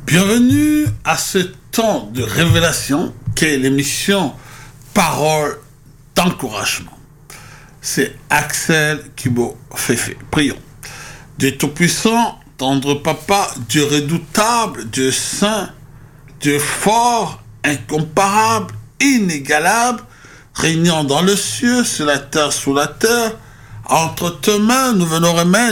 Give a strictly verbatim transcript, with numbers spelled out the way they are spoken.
Bienvenue à ce temps de révélation qu'est l'émission Parole d'encouragement. C'est Axel Kibo Fefe. Prions. Dieu Tout-Puissant, tendre Papa, Dieu redoutable, Dieu saint, Dieu fort, incomparable, inégalable, régnant dans le ciel, sur la terre, sous la terre, entre tes mains, nous venons remettre